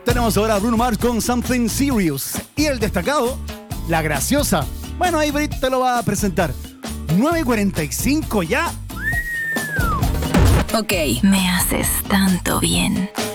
Tenemos ahora a Bruno Mars con Something Serious. Y el destacado, La Graciosa. Bueno, ahí Brit te lo va a presentar. 9:45 ya. Ok, me haces tanto bien.